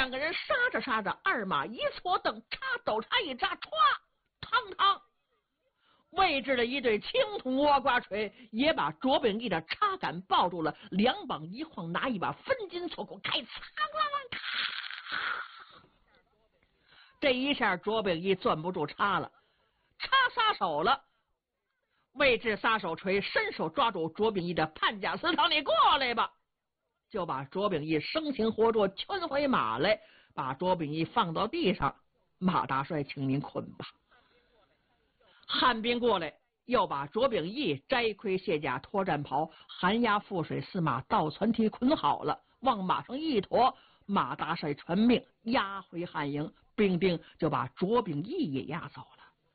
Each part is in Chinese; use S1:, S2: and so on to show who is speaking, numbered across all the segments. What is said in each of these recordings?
S1: 两个人杀着杀着，二马一搓蹬，插斗插一扎，歘，堂堂位置的一对青铜倭瓜锤也把卓秉义的插杆抱住了，两膀一晃，拿一把分金锁骨开，嚓！这一下卓秉义攥不住插了，插撒手了。位置撒手锤伸手抓住卓秉义的判甲私条，你过来吧，就把卓秉义生擒活捉圈回马来，把卓秉义放到地上。马大帅，请您捆吧。汉兵过来，又把卓秉义摘盔卸甲脱战袍，寒鸦覆水四马倒船梯捆好了，往马上一驮。马大帅传命押回汉营，兵丁就把卓秉义也押走了。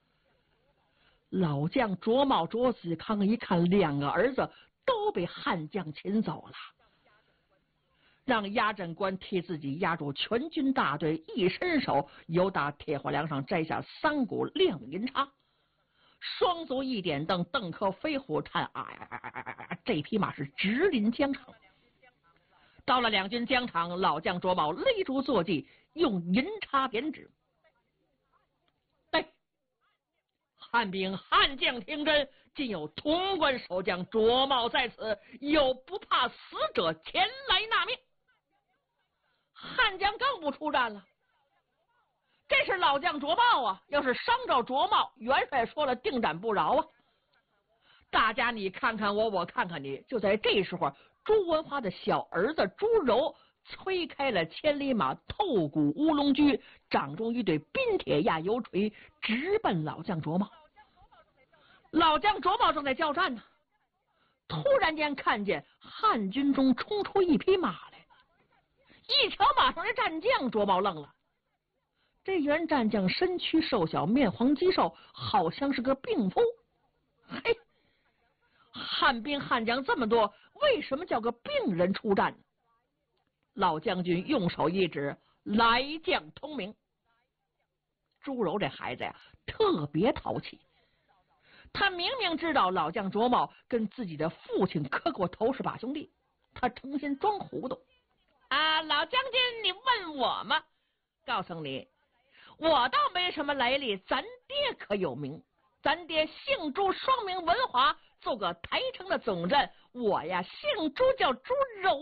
S1: 老将卓茂、卓子康一看两个儿子都被汉将擒走了，让押阵官替自己押住全军大队，一伸手由打铁花梁上摘下3股亮银叉，双足一点蹬，蹬颗飞虎探这匹马是直临疆场。到了两军疆场，老将卓茂勒住坐骑，用银叉点指。对，汉兵汉将听真，今有潼关守将卓茂在此，有不怕死者前来纳命。汉将更不出战了，这是老将卓茂啊！要是伤着卓茂，元帅说了定斩不饶啊！大家你看看我，我看看你。就在这时候，朱文华的小儿子朱柔催开了千里马，透骨乌龙驹，掌中一对冰铁压油锤，直奔老将卓茂。老将卓茂正在交战呢，突然间看见汉军中冲出一匹马来，一瞧马上的战将，卓茂愣了。这员战将身躯瘦小，面黄肌瘦，好像是个病夫。嘿，汉兵汉将这么多，为什么叫个病人出战呢？老将军用手一指，来将通明。朱柔这孩子呀，特别淘气。他明明知道老将卓茂跟自己的父亲磕过头是把兄弟，他诚心装糊涂啊！老将军，你问我吗？告诉你，我倒没什么来历，咱爹可有名。咱爹姓朱，双名文华，做个台城的总镇。我呀，姓朱，叫朱柔。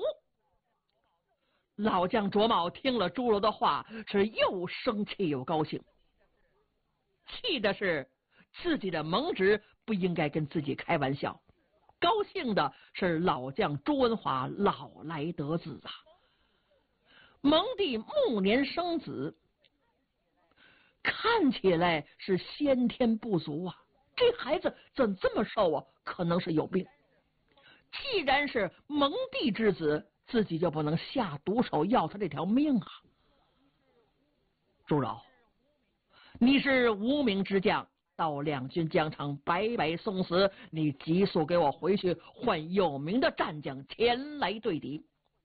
S1: 老将卓茂听了朱柔的话，是又生气又高兴。气的是自己的盟侄不应该跟自己开玩笑，高兴的是老将朱文华老来得子啊！蒙弟暮年生子，看起来是先天不足啊，这孩子怎这么瘦啊？可能是有病。既然是蒙弟之子，自己就不能下毒手要他这条命啊！朱柔，你是无名之将，到两军疆场白白送死，你急速给我回去换有名的战将前来对敌。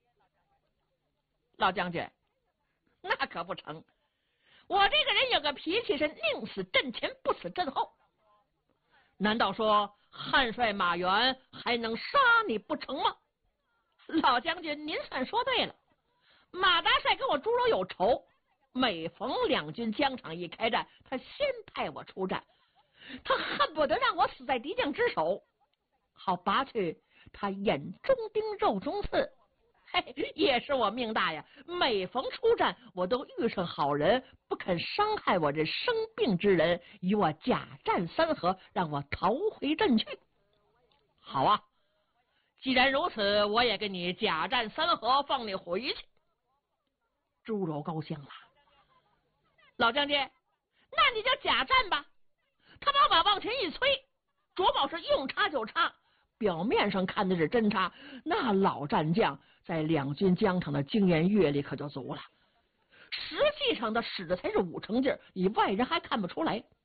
S1: 老将军，那可不成，我这个人有个脾气是宁死阵前不死阵后，难道说汉帅马援还能杀你不成吗？老将军您算说对了，马大帅跟我朱柔有仇，每逢两军疆场一开战，他先派我出战，他恨不得让我死在敌将之手，好拔去他眼中钉肉中刺。嘿，也是我命大呀，每逢出战我都遇上好人，不肯伤害我这生病之人，与我假战3合，让我逃回阵去。好啊，既然如此，我也跟你假战3合，放你回去。朱柔高兴了，老将军，那你就假战吧。他把马往前一催，卓茂是用插就插，表面上看的是真插，那老战将在两军疆场的经验阅历可就足了，实际上他使的才是5成劲儿，你外人还看不出来。